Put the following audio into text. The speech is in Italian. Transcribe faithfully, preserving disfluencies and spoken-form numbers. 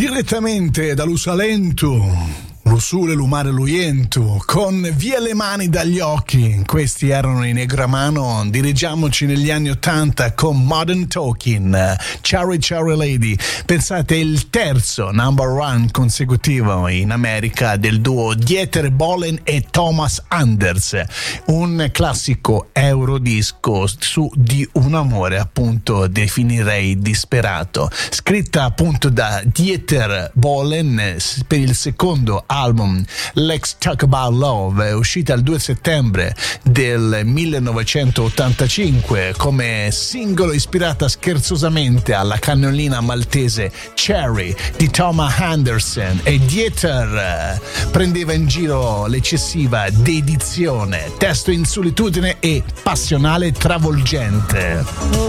Direttamente dall'Usalento, l'Usule, l'Umare, l'Uientu, con Via le mani dagli occhi. Questi erano i Negramano. Dirigiamoci negli anni ottanta con Modern Talking, Cherry Cherry Lady. Pensate, il terzo number one consecutivo in America del duo Dieter Bohlen e Thomas Anders, un classico eurodisco su di un amore appunto definirei disperato, scritta appunto da Dieter Bohlen per il secondo album Let's Talk About Love, uscita il due settembre del millenovecentottantacinque come singolo ispirata scherzosamente alla cannellina maltese Cherry di Thomas Anderson, e Dieter prendeva in giro l'eccessiva dedizione, testo in solitudine e passionale travolgente.